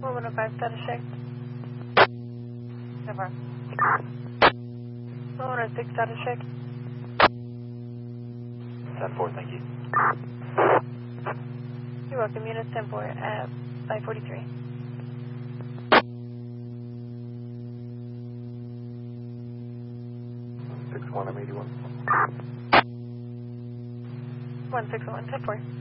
105 status check. So far. 106 status check. 10-4, thank you. You're welcome, unit 10-4 at 543. I'm 81. 161, 10-4.